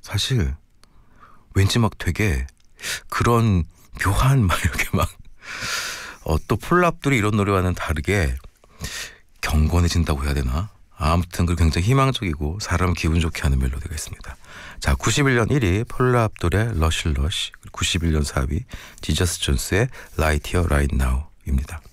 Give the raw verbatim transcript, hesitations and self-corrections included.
사실 왠지 막 되게 그런 묘한 막 이렇게 막 어, 또 폴라 압돌이 이런 노래와는 다르게 경건해진다고 해야 되나? 아무튼 그 굉장히 희망적이고 사람 기분 좋게 하는 멜로디가 있습니다. 자, 구십일 년 일 위 폴라 압돌의 러쉬 러쉬, 구십일 년 사 위 지저스 존스의 Right Here Right Now입니다.